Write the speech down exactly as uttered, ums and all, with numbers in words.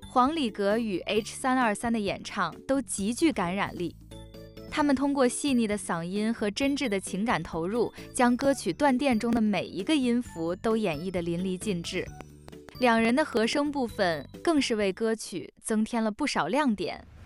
黄礼格与 H 三二三的演唱都极具感染力。他们通过细腻的嗓音和真挚的情感投入，将歌曲《断电》中的每一个音符都演绎得淋漓尽致。两人的和声部分更是为歌曲增添了不少亮点。